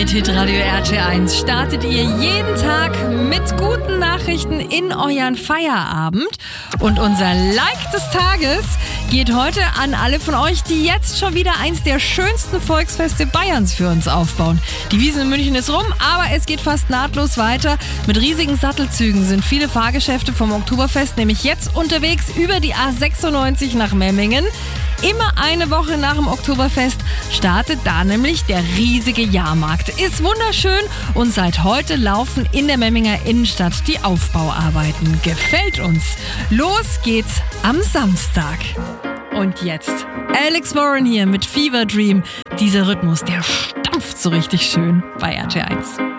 Mit Hitradio RT1 startet ihr jeden Tag mit guten Nachrichten in euren Feierabend. Und unser Like des Tages geht heute an alle von euch, die jetzt schon wieder eins der schönsten Volksfeste Bayerns für uns aufbauen. Die Wiesn in München ist rum, aber es geht fast nahtlos weiter. Mit riesigen Sattelzügen sind viele Fahrgeschäfte vom Oktoberfest nämlich jetzt unterwegs über die A96 nach Memmingen. Immer eine Woche nach dem Oktoberfest startet da nämlich der riesige Jahrmarkt. Ist wunderschön und seit heute laufen in der Memminger Innenstadt die Aufbauarbeiten. Gefällt uns. Los geht's am Samstag. Und jetzt Alex Warren hier mit Fever Dream. Dieser Rhythmus, der stampft so richtig schön bei RT1.